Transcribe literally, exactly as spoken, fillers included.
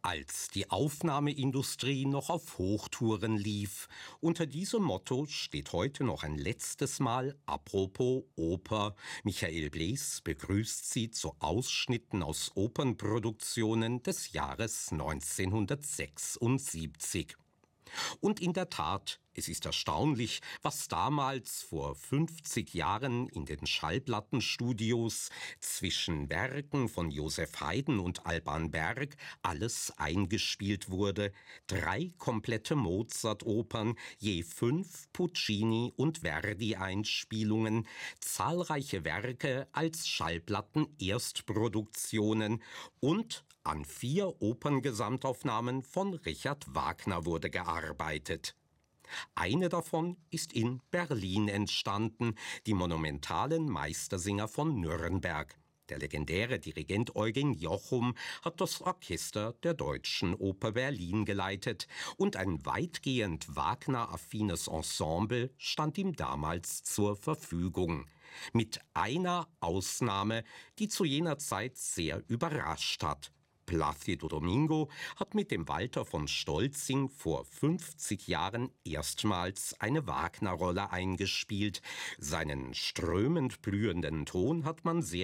Als die Aufnahmeindustrie noch auf Hochtouren lief. Unter diesem Motto steht heute noch ein letztes Mal Apropos Oper. Michael Blees begrüßt Sie zu Ausschnitten aus Opernproduktionen des Jahres neunzehnhundertsechsundsiebzig. Und in der Tat, es ist erstaunlich, was damals vor fünfzig Jahren in den Schallplattenstudios zwischen Werken von Joseph Haydn und Alban Berg alles eingespielt wurde. Drei komplette Mozart-Opern, je fünf Puccini- und Verdi-Einspielungen, zahlreiche Werke als Schallplatten-Erstproduktionen und an vier Operngesamtaufnahmen von Richard Wagner wurde gearbeitet. Eine davon ist in Berlin entstanden, die monumentalen Meistersinger von Nürnberg. Der legendäre Dirigent Eugen Jochum hat das Orchester der Deutschen Oper Berlin geleitet und ein weitgehend Wagner-affines Ensemble stand ihm damals zur Verfügung. Mit einer Ausnahme, die zu jener Zeit sehr überrascht hat. Plácido Domingo hat mit dem Walter von Stolzing vor fünfzig Jahren erstmals eine Wagner-Rolle eingespielt. Seinen strömend blühenden Ton hat man sehr